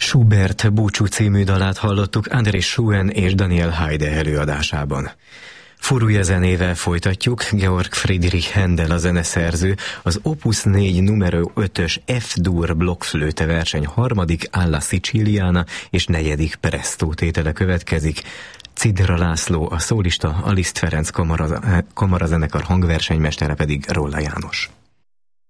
Schubert Búcsú című dalát hallottuk André Schuen és Daniel Haide előadásában. Furúja zenével folytatjuk. Georg Friedrich Händel a zeneszerző az Opus 4 numero 5-ös F-dur blokkflöte verseny harmadik Alla Siciliana és negyedik Presto tétele következik. Cidra László a szólista, a Liszt Ferenc kamarazenekar hangversenymestere pedig Róla János.